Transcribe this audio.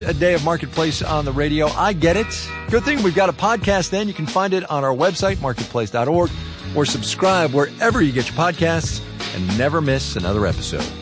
A day of Marketplace on the radio. I get it. Good thing we've got a podcast then. You can find it on our website, marketplace.org, or subscribe wherever you get your podcasts and never miss another episode.